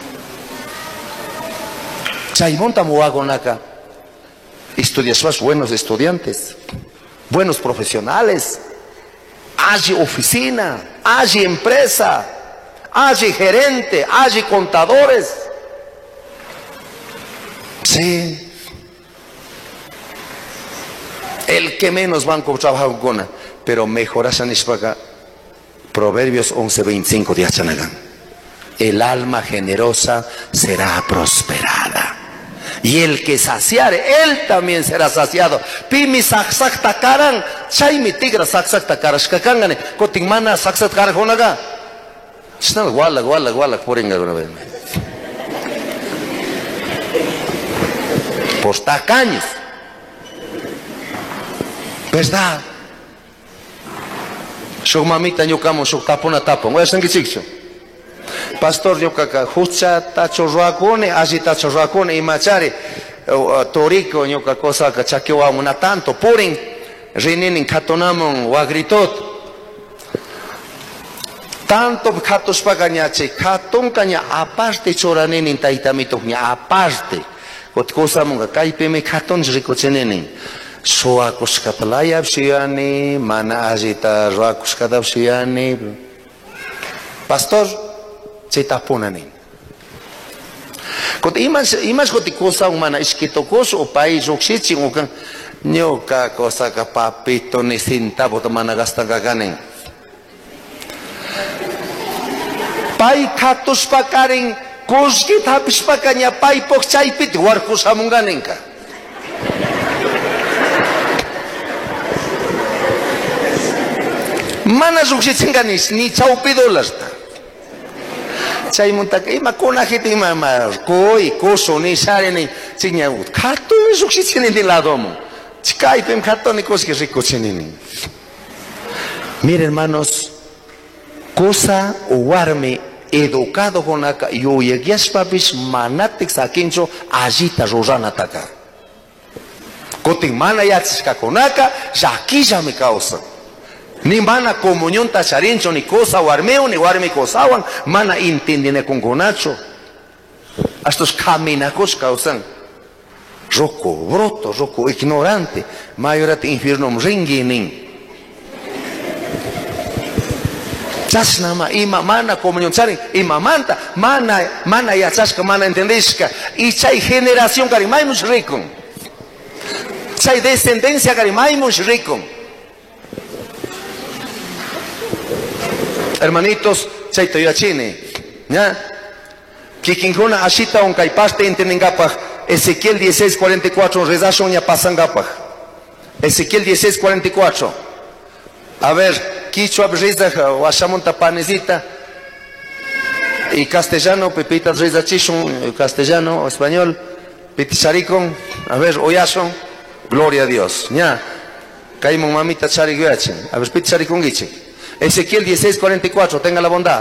Chaymonta muagonaka. Estudias buenos estudiantes, buenos profesionales, allí oficina, allí empresa, allí gerente, allí contadores. Sí. El que menos banco trabaja con, pero mejorasan ispaga. Proverbios 11:25 de Achanagan. El alma generosa será prosperada. Y el que saciare, él también será saciado. Pimi saksak takaran, chay mi tigra saksak takaras kakangane, kotingmana saksak takaras honaga. Snal guala, poringa una vez. Por tacaños. ¿Verdad? Shuk mamita ñukamo, shuk tapona tapon. Voy a sentir chicho. Pastor ñukaka hucha tacho ruakone, allí tacho ruakone y machare torico ñuka cosa que chaquewa una tanto purin rininin katonamon wagritot tanto katos pagañache katon caña aparte choraninin taitamito ña aparte ot cosa monga kaipeme katon ricochenenin soakos kapalaya psiani mana azita ruakos kadapsiani pastor Chetaponanin. Kot imas koti cosa humana iskitokos o país oxichi ukan nyoka cosa ka papito ni centavo tomana gastan kaganen. Pai katos pakarin koski tapis pakanya pai pok chaipit warkus amunganenka. Mana oxichi ganis ni chaupidolas. Chay montaka ima konajita ima koi koso ni sare ni chiña kato eso que tiene de lado mo chicay pem kato ni cos que rico chenini. Mire hermanos, cosa o warme educado con acá yo yegias papis manatex akincho agita rosana taka kotin mana yatska con acá ya me causa ni mana comunión tacharincho ni cosa warmeo ni warme cosawan mana intendine con gonacho estos caminacos causan roko broto roko ignorante mayorat infierno ringinin chasnama ima mana comunión charin ima manta mana yachaska mana entendesca y chay generación carimaimus rico chay descendencia carimaimus rico. Hermanitos, chaito yachine, ¿ya? Kikinkuna ashita on kaipaste entendengapaj, Ezequiel 16:44, rezashon ya pasangapaj. Ezequiel 16:44. A ver, quichua reza washamonta panecita y castellano, pepita reza chishon, castellano o español, piticharicon, a ver, oyashon, gloria a Dios, ¿ya? Caimon mamita chariguachen, a ver, piticharicon giche. Ezequiel 16:44, tenga la bondad.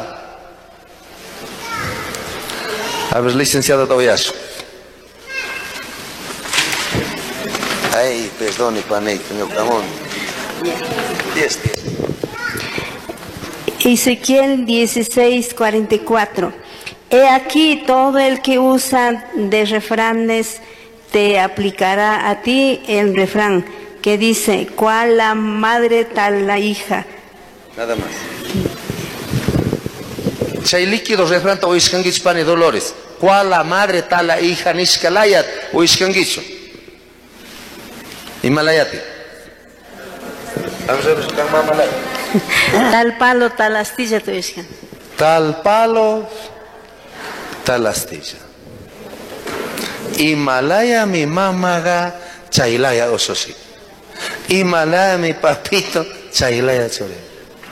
A ver, licenciado Tobias. Ay, perdón, pané, señor Camón. 10. Ezequiel 16:44. He aquí todo el que usa de refranes te aplicará a ti el refrán que dice, cuál la madre tal la hija. Nada más. Chay líquido refranta o iscanguich pane dolores. ¿Cuál la madre tal la hija niscalayat o iscanguicho? Himalayati. Tal palo, tal astilla tu iscan. Tal palo, tal astilla. Himalaya mi mamaga chaylaya ososi. Himalaya mi papito chaylaya chore.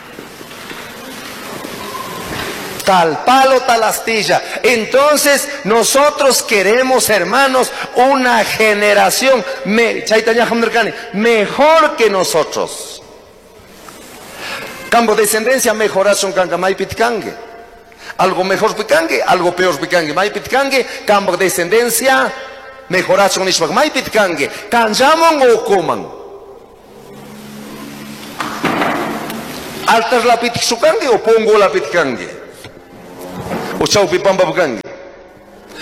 Tal palo, tal astilla. Entonces nosotros queremos, hermanos, una generación mejor que nosotros. Campo descendencia mejoración kangamay pitkange. Algo mejor picangue, algo peor picangue. May pitkange, campo descendencia mejoración ishbak may pitkange. Kanjamon o coman. Altas la pitsukange o pongo la pitkange. O chaupi pamba bukangi.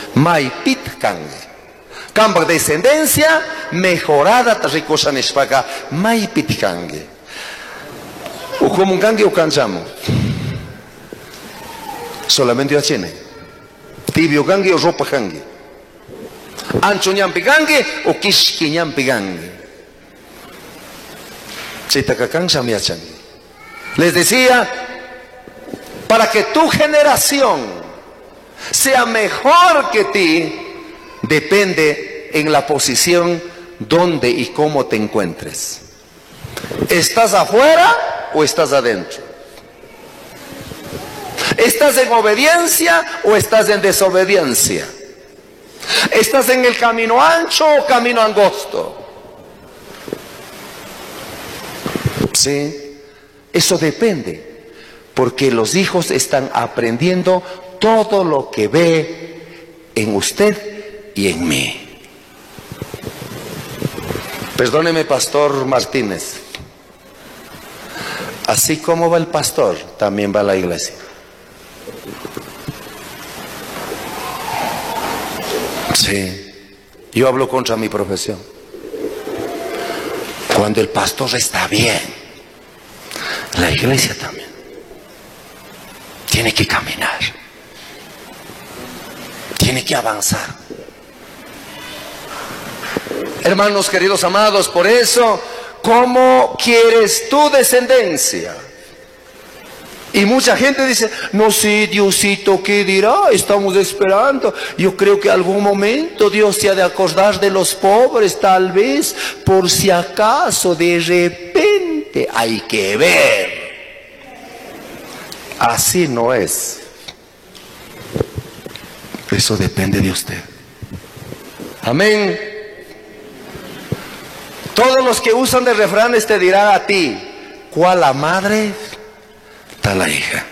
Maipit kange. Kamba descendencia mejorada tarikosanishpaka maipit kange. Ukomungange o kanjamo. Solamente yo achene. Tibio gange o ropa gange. Ancho ñampi gange o kishki ñampi gange. Les decía, para que tu generación sea mejor que ti, depende en la posición donde y cómo te encuentres. ¿Estás afuera o estás adentro? ¿Estás en obediencia o estás en desobediencia? ¿Estás en el camino ancho o camino angosto? Sí, eso depende, porque los hijos están aprendiendo todo lo que ve en usted y en mí. Perdóneme, Pastor Martínez. Así como va el pastor, también va la iglesia. Sí, yo hablo contra mi profesión. Cuando el pastor está bien, la iglesia también tiene que caminar, tiene que avanzar. Hermanos queridos amados, por eso, ¿cómo quieres tu descendencia? Y mucha gente dice, no sé, Diosito, ¿qué dirá? Estamos esperando. Yo creo que algún momento Dios se ha de acordar de los pobres, tal vez, por si acaso, de repente. Hay que ver. Así no es. Eso depende de usted. Amén. Todos los que usan de refranes te dirán a ti, ¿cuál la madre? Está la hija.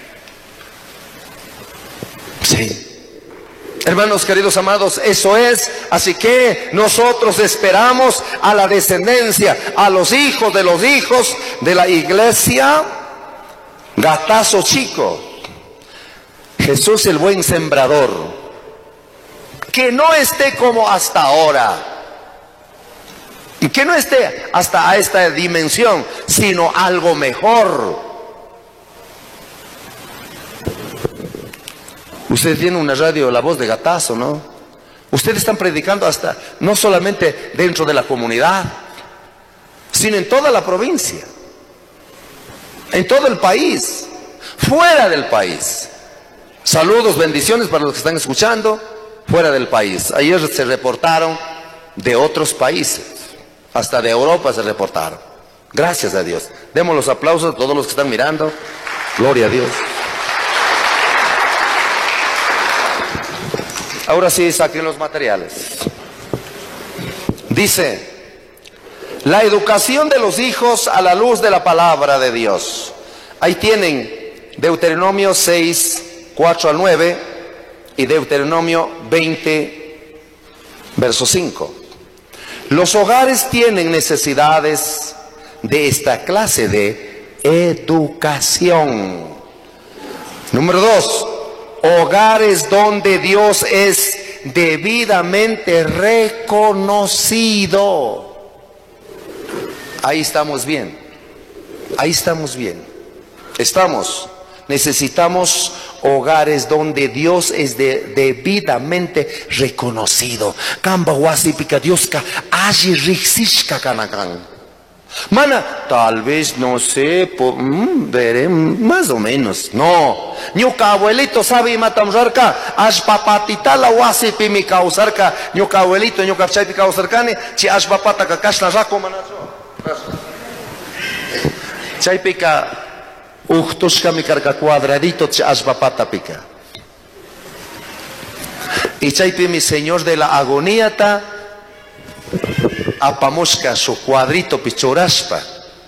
Sí. Hermanos queridos amados, eso es. Así que nosotros esperamos a la descendencia, a los hijos de la iglesia. Gatazo chico, Jesús el buen sembrador, que no esté como hasta ahora, y que no esté hasta a esta dimensión, sino algo mejor. Ustedes tienen una radio, La Voz de Gatazo, ¿no? Ustedes están predicando hasta, no solamente dentro de la comunidad, sino en toda la provincia, en todo el país, fuera del país. Saludos, bendiciones para los que están escuchando fuera del país. Ayer se reportaron de otros países, hasta de Europa se reportaron. Gracias a Dios. Demos los aplausos a todos los que están mirando. Gloria a Dios. Ahora sí, saquen los materiales. Dice, la educación de los hijos a la luz de la palabra de Dios. Ahí tienen Deuteronomio 6, 4 al 9 y Deuteronomio 20, verso 5. Los hogares tienen necesidades de esta clase de educación. Número 2. Hogares donde Dios es debidamente reconocido. Ahí estamos bien. Ahí estamos bien. Necesitamos hogares donde Dios es debidamente reconocido. Kamba wasi pika Dios ka aji rixishka kanakan. Mana, tal vez, no sé, veré, más o menos. No. Ñuka abuelito sabe matamjarka, ash papatita la wasi pimi kausarka, ñuka abuelito, ñuka chaypi kausarkani, chi ash papata ka kashna rako manacho. Chaypi ka uchtushka mi karka cuadradito chi ash papata pika. Y chaypi mi señor de la agonía ta apamoshka su cuadrito pichoraspa.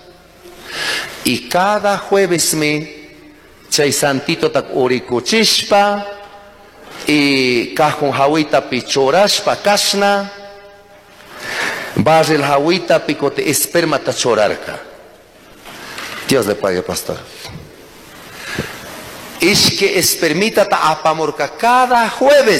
Y cada jueves chay santito tak urikuchishpa y cajun hawita pichoraspa kashna barril hawita picote esperma tachorarka. Dios le pague, pastor. Es que espermita ta apamorca cada jueves.